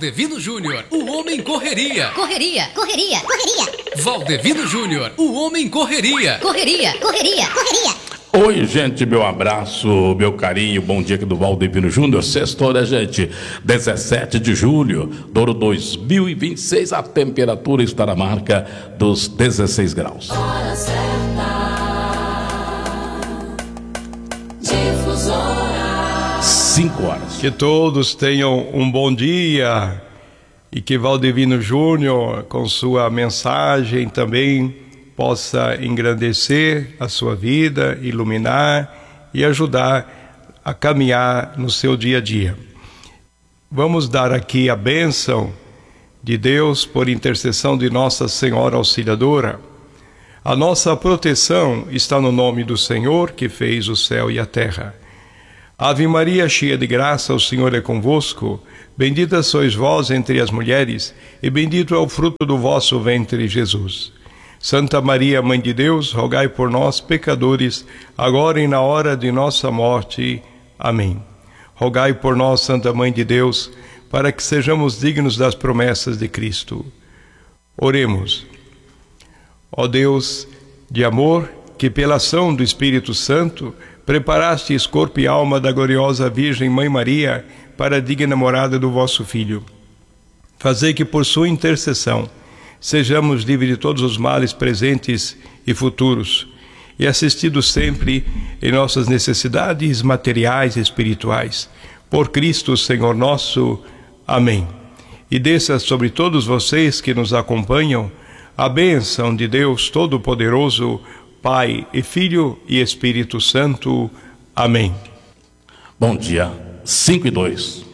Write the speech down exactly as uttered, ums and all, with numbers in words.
Valdevino Júnior, o homem correria. Correria, correria, correria. Valdevino Júnior, o homem correria. Correria, correria, correria. Oi, gente, meu abraço, meu carinho, bom dia aqui do Valdevino Júnior. Sextou, né, gente? dezessete de julho do ano dois mil e vinte e seis, a temperatura está na marca dos dezesseis graus. Hora certa, Difusora. cinco horas. Que todos tenham um bom dia e que Valdevino Júnior, com sua mensagem também, possa engrandecer a sua vida, iluminar e ajudar a caminhar no seu dia a dia. Vamos dar aqui a bênção de Deus por intercessão de Nossa Senhora Auxiliadora. A nossa proteção está no nome do Senhor, que fez o céu e a terra. Ave Maria, cheia de graça, o Senhor é convosco. Bendita sois vós entre as mulheres, e bendito é o fruto do vosso ventre, Jesus. Santa Maria, Mãe de Deus, rogai por nós, pecadores, agora e na hora de nossa morte. Amém. Rogai por nós, Santa Mãe de Deus, para que sejamos dignos das promessas de Cristo. Oremos. Ó Deus de amor, que pela ação do Espírito Santo preparastes corpo e alma da gloriosa Virgem Mãe Maria para a digna morada do vosso Filho. Fazei que por sua intercessão sejamos livres de todos os males presentes e futuros, e assistidos sempre em nossas necessidades materiais e espirituais. Por Cristo, Senhor nosso. Amém. E desça sobre todos vocês que nos acompanham a bênção de Deus Todo-Poderoso, Pai e Filho e Espírito Santo. Amém. Bom dia, cinco e dois.